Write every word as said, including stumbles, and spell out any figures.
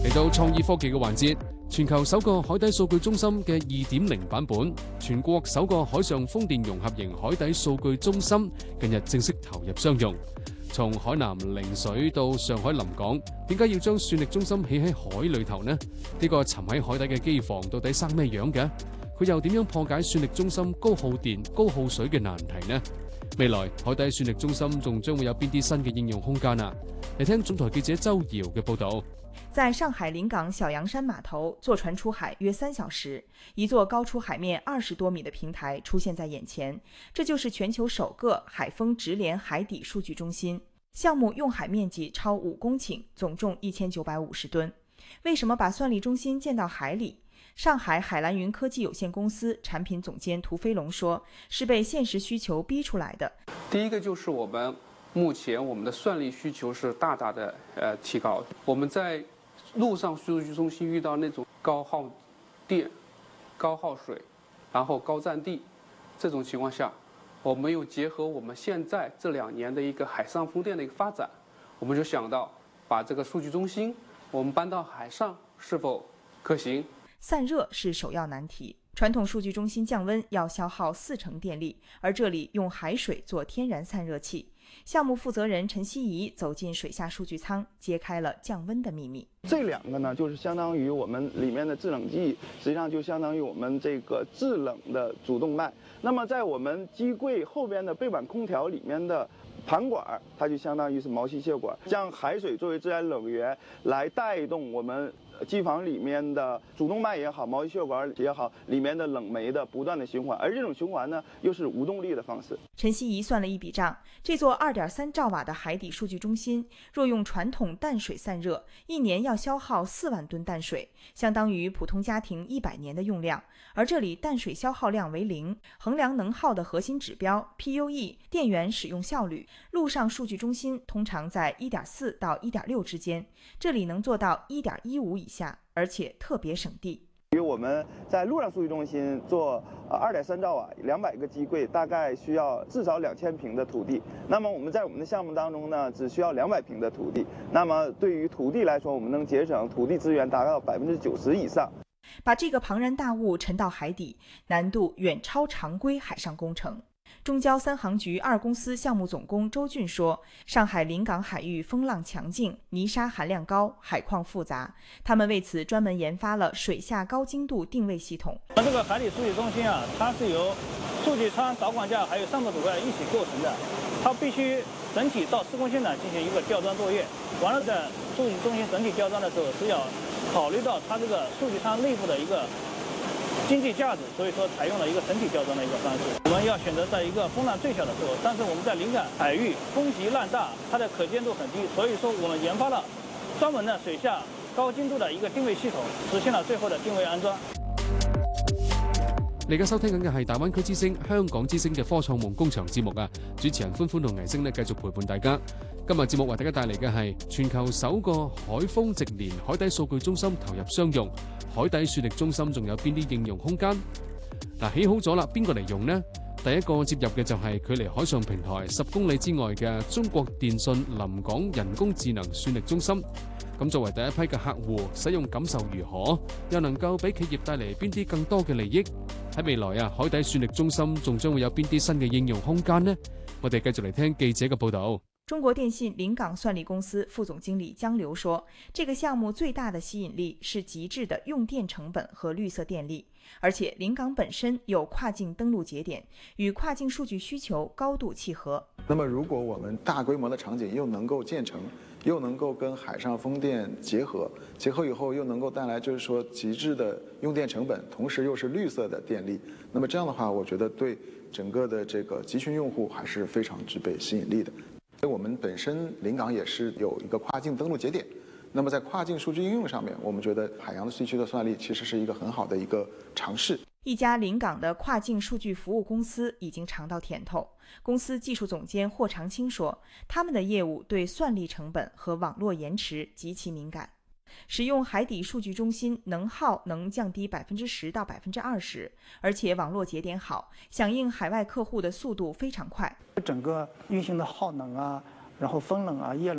嚟到創意科技嘅環節，全球首個海底數據中心嘅二點零版本，全國首個海上風電融合型海底數據中心近日正式投入商用。從海南陵水到上海臨港，點解要將算力中心起喺海裏頭呢？呢個沉喺海底嘅機房到底生咩樣嘅？佢又點樣破解算力中心高耗電、高耗水嘅難題呢？未來海底算力中心仲將會有邊啲新嘅應用空間啊？嚟聽總台記者周瑤嘅報道。 在上海臨港小洋山碼頭，坐船出海約三小時，一座高出海面二十多米的平台出現在眼前，這就是全球首個海豐直連海底數據中心。項目用海面積超五公頃，總重一千九百五十噸。為什麼把算力中心建到海裏？上海海藍雲科技有限公司產品總監涂飛龍說，是被現實需求逼出來的。 第一個就是我們目前我們的算力需求是大大的呃提高，我們在陸上數據中心遇到那種高耗電、高耗水，然後高佔地這種情況下，我們又結合我們現在這兩年的一個海上風電的一個發展，我們就想到把這個數據中心我們搬到海上是否可行？ 散熱是首要難題，傳統數據中心降溫要消耗四成電力，而這裡用海水做天然散熱器。項目負責人陳希怡走進水下數據艙，揭開了降溫的秘密。 這兩個呢，就是相當於我們裡面的制冷劑，實際上就相當於我們這個制冷的主動脈。那麼在我們機櫃後邊的背板空調裡面的盤管，它就相當於是毛細血管，將海水作為自然冷源來帶動我們機房裡面的主動脈也好，毛細血管也好，裡面的冷媒的不斷的循環，而這種循環呢，又是無動力的方式。 陳希怡算了一筆賬，這座二點三兆瓦的海底數據中心，若用傳統淡水散熱，一年要消耗四萬噸淡水，相當於普通家庭一百年的用量。而這裡淡水消耗量為零，衡量能耗的核心指標 P U E 電源使用效率，陸上數據中心通常在一點四到一點六之間，這裡能做到一點一五以下，而且特別省地。 因為我們在陸上數據中心做二點三兆瓦，兩百個機櫃，大概需要至少兩千平的土地。那麼我們在我們的項目當中呢，只需要兩百平的土地。那麼對於土地來說，我們能節省土地資源達到百分之九十以上。 把這個龐然大物沉到海底，難度遠超常規海上工程。中交三航局二公司項目總工周俊說，上海臨港海域風浪強勁，泥沙含量高，海況複雜，他們為此專門研發了水下高精度定位系統。 這個海底數據中心啊，它是由數據艙、導管架還有上部主幹一起構成的，它必須整體到施工現場進行一個吊裝作業，完了在數據中心整體吊裝的時候是要考慮到它這個數據艙內部的一個經濟價值，所以說採用了一個整體吊裝的一個方式。我們要選擇在一個風浪最小的時候，但是我們在臨港海域風急浪大，它的可見度很低，所以說我們研發了專門的水下高精度的一個定位系統，實現了最後的定位安裝。 你而家收聽緊嘅係大灣區之聲、香港之聲嘅科創夢工場節目啊！主持人歡歡同倪星呢繼續陪伴大家。今日節目為大家帶嚟嘅係全球首個海豐直連海底數據中心投入商用，海底算力中心仲有邊啲應用空間？嗱，起好咗啦，邊個嚟用呢？第一個接入嘅就係距離海上平台十公里之外嘅中國電信臨港人工智能算力中心。咁作為第一批嘅客戶，使用感受如何？又能夠俾企業帶嚟邊啲更多嘅利益？喺未來啊，海底算力中心仲將會有邊啲新嘅應用空間呢？我哋繼續嚟聽記者嘅報道。 中國電信臨港算力公司副總經理江流說，這個項目最大的吸引力是極致的用電成本和綠色電力，而且臨港本身有跨境登陸節點，與跨境數據需求高度契合。 那麼如果我們大規模的場景又能夠建成，又能夠跟海上風電結合，結合以後又能夠帶來就是說極致的用電成本，同時又是綠色的電力，那麼這樣的話，我覺得對整個的這個集群用戶還是非常具備吸引力的。我們本身臨港也是有一個跨境登陸節點，那麼在跨境數據應用上面，我們覺得海洋的地區的算力其實是一個很好的一個嘗試。 一家臨港的跨境數據服務公司已經嘗到甜頭。公司技術總監霍長青說，他們的業務對算力成本和網絡延遲極其敏感。使用海底數據中心能耗能降低百分之十到百分之二十，而且網絡節點好，響應海外客戶的速度非常快。 整個運行的耗能啊，然後風冷啊、液冷。